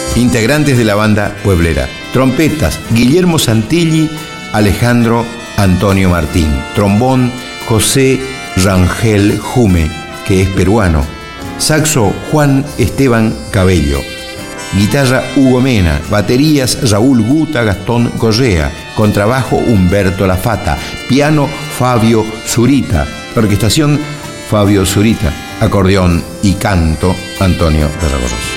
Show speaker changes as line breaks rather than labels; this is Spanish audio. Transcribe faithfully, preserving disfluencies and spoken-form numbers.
Integrantes de la banda pueblera. Trompetas, Guillermo Santilli, Alejandro Antonio Martín. Trombón, José Rangel Jume, que es peruano. Saxo, Juan Esteban Cabello. Guitarra, Hugo Mena. Baterías, Raúl Guta, Gastón Correa. Contrabajo, Humberto Lafata. Piano, Fabio Zurita. Orquestación, Fabio Zurita. Acordeón y canto, Antonio de Rabarros.